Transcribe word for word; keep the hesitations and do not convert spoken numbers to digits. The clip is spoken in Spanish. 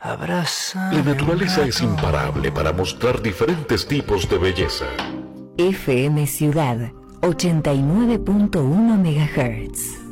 Abraza. La naturaleza es imparable para mostrar diferentes tipos de belleza. F M Ciudad ochenta y nueve punto uno megahertz.